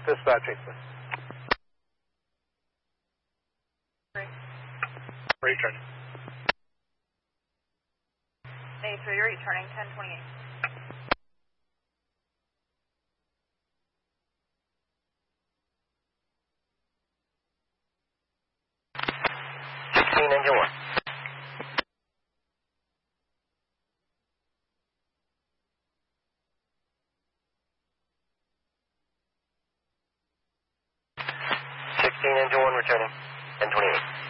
Dispatching. Returning. A3, you're returning 1028. Engine 1. Engine 1 returning, 1028.